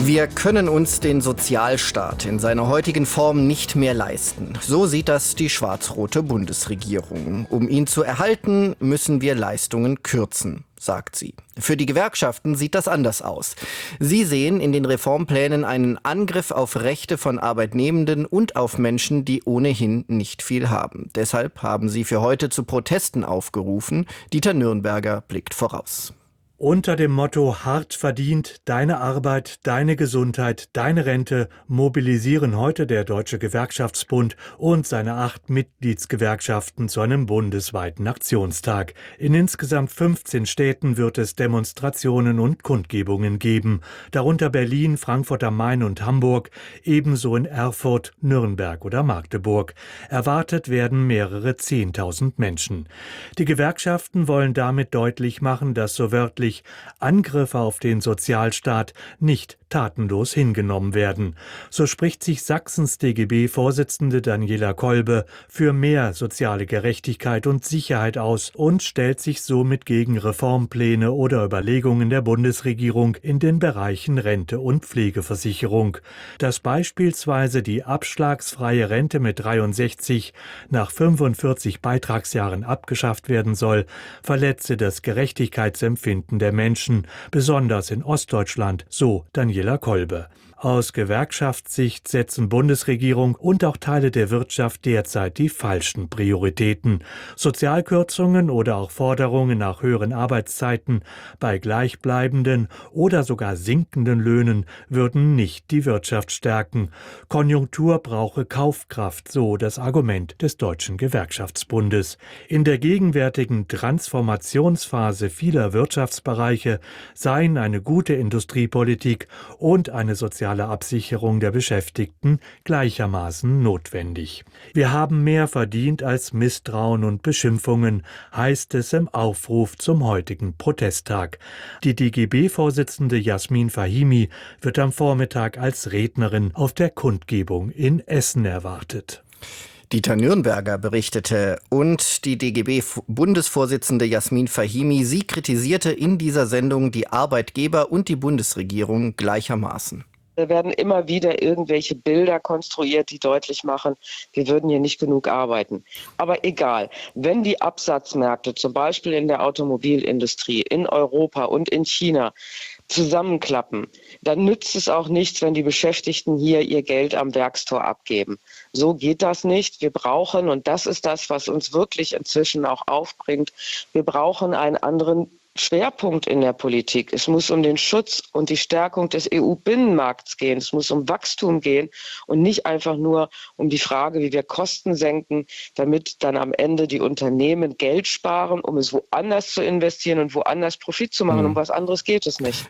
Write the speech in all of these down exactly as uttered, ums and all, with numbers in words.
Wir können uns den Sozialstaat in seiner heutigen Form nicht mehr leisten. So sieht das die schwarz-rote Bundesregierung. Um ihn zu erhalten, müssen wir Leistungen kürzen, sagt sie. Für die Gewerkschaften sieht das anders aus. Sie sehen in den Reformplänen einen Angriff auf Rechte von Arbeitnehmenden und auf Menschen, die ohnehin nicht viel haben. Deshalb haben sie für heute zu Protesten aufgerufen. Dieter Nürnberger blickt voraus. Unter dem Motto Hart verdient, deine Arbeit, deine Gesundheit, deine Rente mobilisieren heute der Deutsche Gewerkschaftsbund und seine acht Mitgliedsgewerkschaften zu einem bundesweiten Aktionstag. In insgesamt fünfzehn Städten wird es Demonstrationen und Kundgebungen geben, darunter Berlin, Frankfurt am Main und Hamburg, ebenso in Erfurt, Nürnberg oder Magdeburg. Erwartet werden mehrere Zehntausend Menschen. Die Gewerkschaften wollen damit deutlich machen, dass so wörtlich Angriffe auf den Sozialstaat nicht tatenlos hingenommen werden. So spricht sich Sachsens D G B-Vorsitzende Daniela Kolbe für mehr soziale Gerechtigkeit und Sicherheit aus und stellt sich somit gegen Reformpläne oder Überlegungen der Bundesregierung in den Bereichen Rente und Pflegeversicherung. Dass beispielsweise die abschlagsfreie Rente mit dreiundsechzig nach fünfundvierzig Beitragsjahren abgeschafft werden soll, verletze das Gerechtigkeitsempfinden der Menschen, besonders in Ostdeutschland, so Daniela Kolbe. Aus Gewerkschaftssicht setzen Bundesregierung und auch Teile der Wirtschaft derzeit die falschen Prioritäten. Sozialkürzungen oder auch Forderungen nach höheren Arbeitszeiten bei gleichbleibenden oder sogar sinkenden Löhnen würden nicht die Wirtschaft stärken. Konjunktur brauche Kaufkraft, so das Argument des Deutschen Gewerkschaftsbundes. In der gegenwärtigen Transformationsphase vieler Wirtschaftsbereiche seien eine gute Industriepolitik und eine soziale Absicherung der Beschäftigten gleichermaßen notwendig. Wir haben mehr verdient als Misstrauen und Beschimpfungen, heißt es im Aufruf zum heutigen Protesttag. Die D G B-Vorsitzende Jasmin Fahimi wird am Vormittag als Rednerin auf der Kundgebung in Essen erwartet. Dieter Nürnberger berichtete und die D G B-Bundesvorsitzende Jasmin Fahimi, sie kritisierte in dieser Sendung die Arbeitgeber und die Bundesregierung gleichermaßen. Da werden immer wieder irgendwelche Bilder konstruiert, die deutlich machen, wir würden hier nicht genug arbeiten. Aber egal, wenn die Absatzmärkte zum Beispiel in der Automobilindustrie, in Europa und in China zusammenklappen, dann nützt es auch nichts, wenn die Beschäftigten hier ihr Geld am Werkstor abgeben. So geht das nicht. Wir brauchen, und das ist das, was uns wirklich inzwischen auch aufbringt, wir brauchen einen anderen Schwerpunkt in der Politik. Es muss um den Schutz und die Stärkung des E U-Binnenmarkts gehen. Es muss um Wachstum gehen und nicht einfach nur um die Frage, wie wir Kosten senken, damit dann am Ende die Unternehmen Geld sparen, um es woanders zu investieren und woanders Profit zu machen. Mhm. Um was anderes geht es nicht.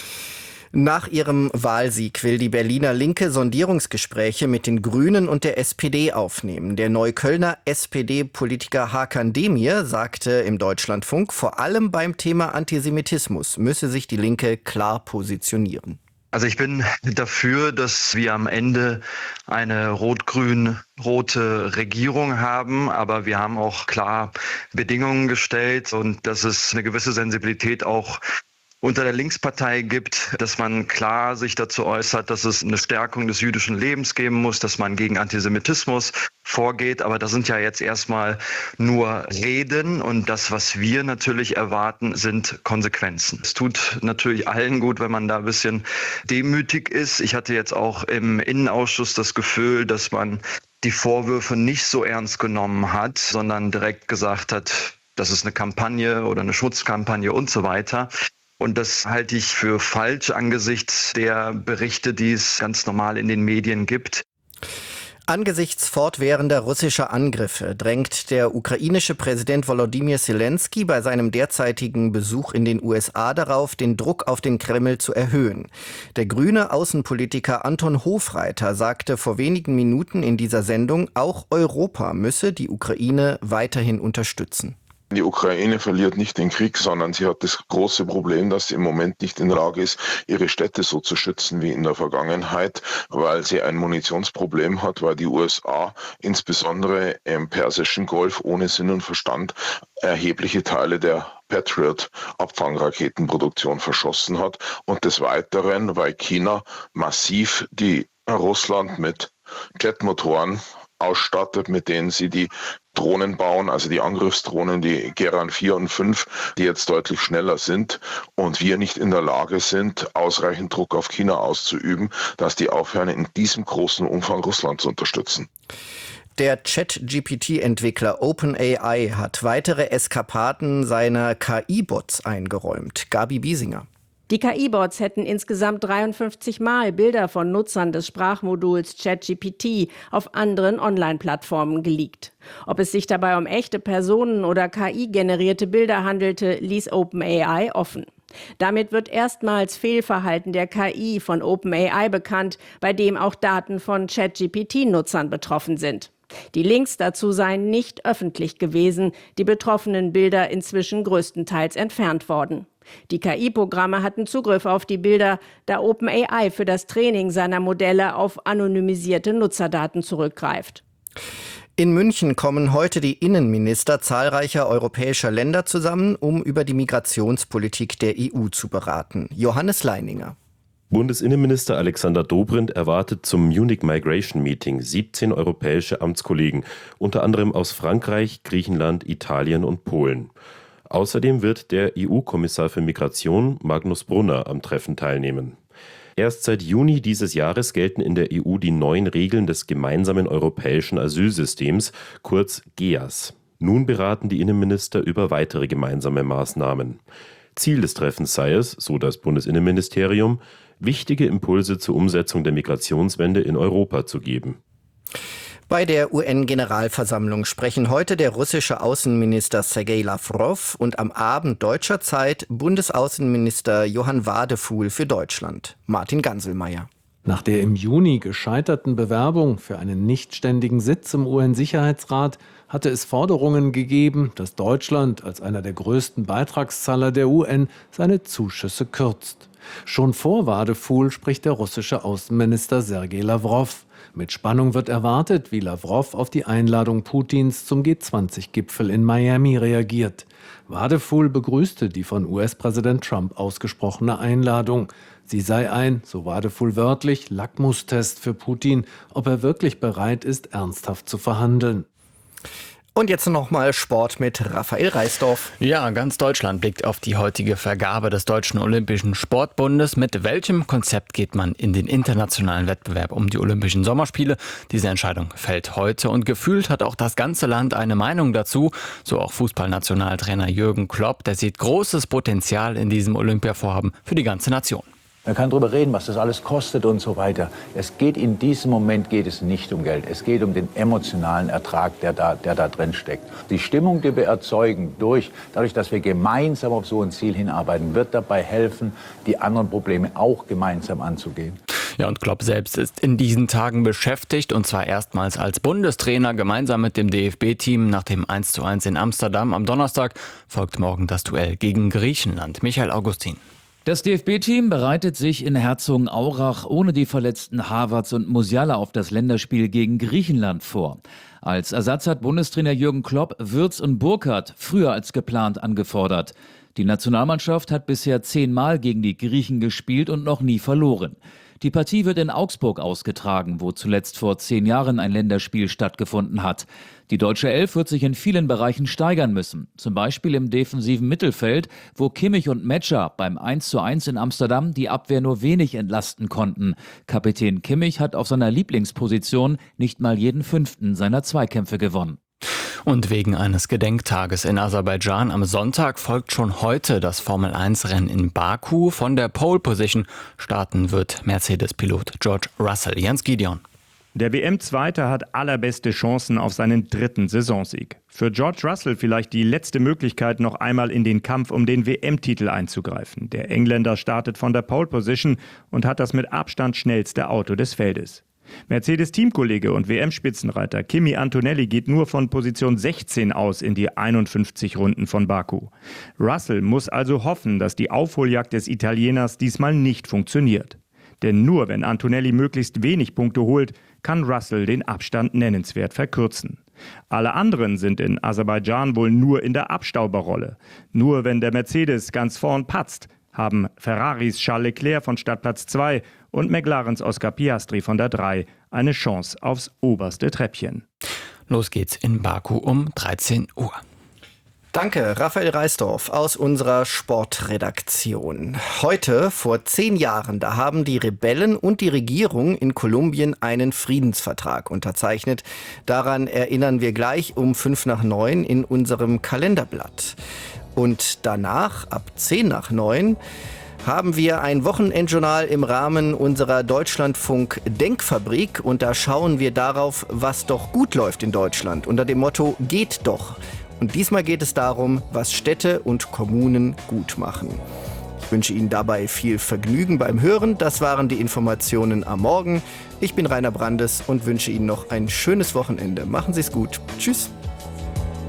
Nach ihrem Wahlsieg will die Berliner Linke Sondierungsgespräche mit den Grünen und der S P D aufnehmen. Der Neuköllner S P D-Politiker Hakan Demir sagte im Deutschlandfunk, vor allem beim Thema Antisemitismus müsse sich die Linke klar positionieren. Also ich bin dafür, dass wir am Ende eine rot-grün-rote Regierung haben, aber wir haben auch klar Bedingungen gestellt und dass es eine gewisse Sensibilität auch unter der Linkspartei gibt, dass man klar sich dazu äußert, dass es eine Stärkung des jüdischen Lebens geben muss, dass man gegen Antisemitismus vorgeht. Aber das sind ja jetzt erstmal nur Reden und das, was wir natürlich erwarten, sind Konsequenzen. Es tut natürlich allen gut, wenn man da ein bisschen demütig ist. Ich hatte jetzt auch im Innenausschuss das Gefühl, dass man die Vorwürfe nicht so ernst genommen hat, sondern direkt gesagt hat, das ist eine Kampagne oder eine Schutzkampagne und so weiter. Und das halte ich für falsch angesichts der Berichte, die es ganz normal in den Medien gibt. Angesichts fortwährender russischer Angriffe drängt der ukrainische Präsident Volodymyr Zelensky bei seinem derzeitigen Besuch in den U S A darauf, den Druck auf den Kreml zu erhöhen. Der grüne Außenpolitiker Anton Hofreiter sagte vor wenigen Minuten in dieser Sendung, auch Europa müsse die Ukraine weiterhin unterstützen. Die Ukraine verliert nicht den Krieg, sondern sie hat das große Problem, dass sie im Moment nicht in der Lage ist, ihre Städte so zu schützen wie in der Vergangenheit, weil sie ein Munitionsproblem hat, weil die U S A insbesondere im Persischen Golf ohne Sinn und Verstand erhebliche Teile der Patriot-Abfangraketenproduktion verschossen hat und des Weiteren, weil China massiv die Russland mit Jetmotoren ausstattet, mit denen sie die Drohnen bauen, also die Angriffsdrohnen, die Geran vier und fünf, die jetzt deutlich schneller sind und wir nicht in der Lage sind, ausreichend Druck auf China auszuüben, dass die aufhören, in diesem großen Umfang Russland zu unterstützen. Der Chat-G P T-Entwickler OpenAI hat weitere Eskapaden seiner K I-Bots eingeräumt. Gabi Biesinger. Die K I-Bots hätten insgesamt dreiundfünfzig Mal Bilder von Nutzern des Sprachmoduls ChatGPT auf anderen Online-Plattformen geleakt. Ob es sich dabei um echte Personen oder K I-generierte Bilder handelte, ließ OpenAI offen. Damit wird erstmals Fehlverhalten der K I von OpenAI bekannt, bei dem auch Daten von ChatGPT-Nutzern betroffen sind. Die Links dazu seien nicht öffentlich gewesen, die betroffenen Bilder inzwischen größtenteils entfernt worden. Die K I-Programme hatten Zugriff auf die Bilder, da OpenAI für das Training seiner Modelle auf anonymisierte Nutzerdaten zurückgreift. In München kommen heute die Innenminister zahlreicher europäischer Länder zusammen, um über die Migrationspolitik der E U zu beraten. Johannes Leininger. Bundesinnenminister Alexander Dobrindt erwartet zum Munich Migration Meeting siebzehn europäische Amtskollegen, unter anderem aus Frankreich, Griechenland, Italien und Polen. Außerdem wird der E U-Kommissar für Migration, Magnus Brunner, am Treffen teilnehmen. Erst seit Juni dieses Jahres gelten in der E U die neuen Regeln des gemeinsamen europäischen Asylsystems, kurz G E A S. Nun beraten die Innenminister über weitere gemeinsame Maßnahmen. Ziel des Treffens sei es, so das Bundesinnenministerium, wichtige Impulse zur Umsetzung der Migrationswende in Europa zu geben. Bei der U N-Generalversammlung sprechen heute der russische Außenminister Sergei Lavrov und am Abend deutscher Zeit Bundesaußenminister Johann Wadefuhl für Deutschland. Martin Ganselmeier. Nach der im Juni gescheiterten Bewerbung für einen nichtständigen Sitz im U N-Sicherheitsrat hatte es Forderungen gegeben, dass Deutschland als einer der größten Beitragszahler der U N seine Zuschüsse kürzt. Schon vor Wadefuhl spricht der russische Außenminister Sergei Lavrov. Mit Spannung wird erwartet, wie Lavrov auf die Einladung Putins zum G zwanzig Gipfel in Miami reagiert. Wadefuhl begrüßte die von U S-Präsident Trump ausgesprochene Einladung. Sie sei ein, so Wadefuhl wörtlich, Lackmustest für Putin, ob er wirklich bereit ist, ernsthaft zu verhandeln. Und jetzt nochmal Sport mit Raphael Reisdorf. Ja, ganz Deutschland blickt auf die heutige Vergabe des Deutschen Olympischen Sportbundes. Mit welchem Konzept geht man in den internationalen Wettbewerb um die Olympischen Sommerspiele? Diese Entscheidung fällt heute und gefühlt hat auch das ganze Land eine Meinung dazu. So auch Fußballnationaltrainer Jürgen Klopp, der sieht großes Potenzial in diesem Olympiavorhaben für die ganze Nation. Man kann darüber reden, was das alles kostet und so weiter. Es geht in diesem Moment geht es nicht um Geld. Es geht um den emotionalen Ertrag, der da, der da drin steckt. Die Stimmung, die wir erzeugen, durch, dadurch, dass wir gemeinsam auf so ein Ziel hinarbeiten, wird dabei helfen, die anderen Probleme auch gemeinsam anzugehen. Ja, und Klopp selbst ist in diesen Tagen beschäftigt und zwar erstmals als Bundestrainer gemeinsam mit dem D F B-Team. Nach dem eins zu eins in Amsterdam am Donnerstag folgt morgen das Duell gegen Griechenland. Michael Augustin. Das D F B-Team bereitet sich in Herzogenaurach ohne die verletzten Havertz und Musiala auf das Länderspiel gegen Griechenland vor. Als Ersatz hat Bundestrainer Jürgen Klopp Würz und Burkhardt früher als geplant angefordert. Die Nationalmannschaft hat bisher zehnmal gegen die Griechen gespielt und noch nie verloren. Die Partie wird in Augsburg ausgetragen, wo zuletzt vor zehn Jahren ein Länderspiel stattgefunden hat. Die deutsche Elf wird sich in vielen Bereichen steigern müssen. Zum Beispiel im defensiven Mittelfeld, wo Kimmich und Metscher beim eins zu eins in Amsterdam die Abwehr nur wenig entlasten konnten. Kapitän Kimmich hat auf seiner Lieblingsposition nicht mal jeden fünften seiner Zweikämpfe gewonnen. Und wegen eines Gedenktages in Aserbaidschan am Sonntag folgt schon heute das Formel eins Rennen in Baku. Von der Pole Position starten wird Mercedes-Pilot George Russell. Jens Gideon. Der W M-Zweite hat allerbeste Chancen auf seinen dritten Saisonsieg. Für George Russell vielleicht die letzte Möglichkeit, noch einmal in den Kampf um den W M-Titel einzugreifen. Der Engländer startet von der Pole Position und hat das mit Abstand schnellste Auto des Feldes. Mercedes-Teamkollege und W M-Spitzenreiter Kimi Antonelli geht nur von Position sechzehn aus in die einundfünfzig Runden von Baku. Russell muss also hoffen, dass die Aufholjagd des Italieners diesmal nicht funktioniert. Denn nur wenn Antonelli möglichst wenig Punkte holt, kann Russell den Abstand nennenswert verkürzen. Alle anderen sind in Aserbaidschan wohl nur in der Abstauberrolle. Nur wenn der Mercedes ganz vorn patzt, haben Ferraris Charles Leclerc von Startplatz zwei und McLarens Oscar Piastri von der drei eine Chance aufs oberste Treppchen. Los geht's in Baku um dreizehn Uhr. Danke, Raphael Reisdorf aus unserer Sportredaktion. Heute, vor zehn Jahren, da haben die Rebellen und die Regierung in Kolumbien einen Friedensvertrag unterzeichnet. Daran erinnern wir gleich um fünf nach neun in unserem Kalenderblatt. Und danach, ab zehn nach neun, haben wir ein Wochenendjournal im Rahmen unserer Deutschlandfunk-Denkfabrik. Und da schauen wir darauf, was doch gut läuft in Deutschland, unter dem Motto Geht doch. Und diesmal geht es darum, was Städte und Kommunen gut machen. Ich wünsche Ihnen dabei viel Vergnügen beim Hören. Das waren die Informationen am Morgen. Ich bin Rainer Brandes und wünsche Ihnen noch ein schönes Wochenende. Machen Sie es gut. Tschüss.